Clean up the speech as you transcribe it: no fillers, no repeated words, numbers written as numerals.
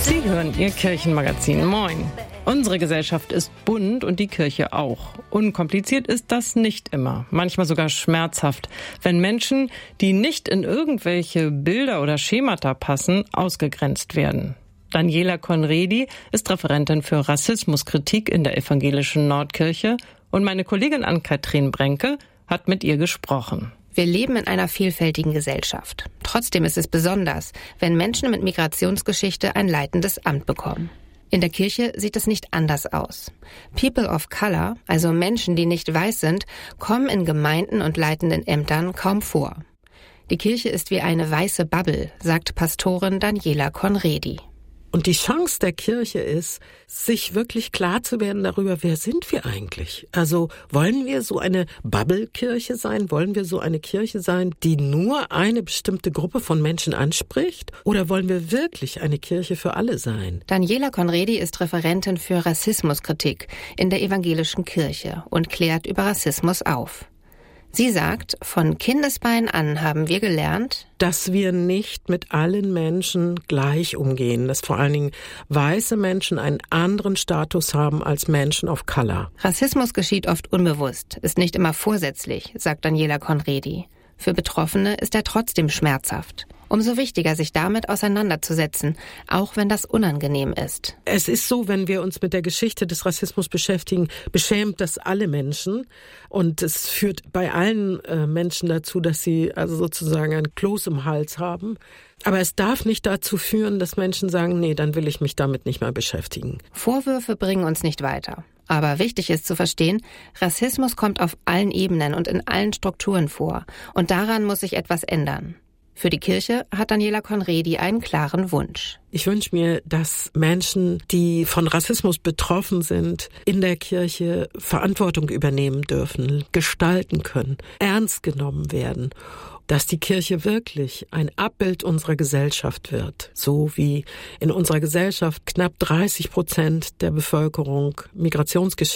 Sie hören Ihr Kirchenmagazin. Moin. Unsere Gesellschaft ist bunt und die Kirche auch. Unkompliziert ist das nicht immer, manchmal sogar schmerzhaft, wenn Menschen, die nicht in irgendwelche Bilder oder Schemata passen, ausgegrenzt werden. Daniela Conredi ist Referentin für Rassismuskritik in der evangelischen Nordkirche und meine Kollegin Ann-Kathrin Brenke hat mit ihr gesprochen. Wir leben in einer vielfältigen Gesellschaft. Trotzdem ist es besonders, wenn Menschen mit Migrationsgeschichte ein leitendes Amt bekommen. In der Kirche sieht es nicht anders aus. People of Color, also Menschen, die nicht weiß sind, kommen in Gemeinden und leitenden Ämtern kaum vor. Die Kirche ist wie eine weiße Bubble, sagt Pastorin Daniela Conredi. Und die Chance der Kirche ist, sich wirklich klar zu werden darüber, wer sind wir eigentlich? Also wollen wir so eine Bubble-Kirche sein? Wollen wir so eine Kirche sein, die nur eine bestimmte Gruppe von Menschen anspricht? Oder wollen wir wirklich eine Kirche für alle sein? Daniela Conredi ist Referentin für Rassismuskritik in der evangelischen Kirche und klärt über Rassismus auf. Sie sagt, von Kindesbeinen an haben wir gelernt, dass wir nicht mit allen Menschen gleich umgehen, dass vor allen Dingen weiße Menschen einen anderen Status haben als Menschen of Color. Rassismus geschieht oft unbewusst, ist nicht immer vorsätzlich, sagt Daniela Conredi. Für Betroffene ist er trotzdem schmerzhaft. Umso wichtiger, sich damit auseinanderzusetzen, auch wenn das unangenehm ist. Es ist so, wenn wir uns mit der Geschichte des Rassismus beschäftigen, beschämt das alle Menschen. Und es führt bei allen Menschen dazu, dass sie also sozusagen ein Kloß im Hals haben. Aber es darf nicht dazu führen, dass Menschen sagen, nee, dann will ich mich damit nicht mehr beschäftigen. Vorwürfe bringen uns nicht weiter. Aber wichtig ist zu verstehen, Rassismus kommt auf allen Ebenen und in allen Strukturen vor. Und daran muss sich etwas ändern. Für die Kirche hat Daniela Conredi einen klaren Wunsch. Ich wünsche mir, dass Menschen, die von Rassismus betroffen sind, in der Kirche Verantwortung übernehmen dürfen, gestalten können, ernst genommen werden. Dass die Kirche wirklich ein Abbild unserer Gesellschaft wird. So wie in unserer Gesellschaft knapp 30% der Bevölkerung Migrationsgeschichte